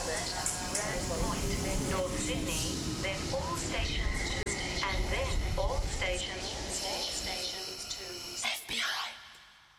Elizabeth, Rose Point, North Sydney, then all stations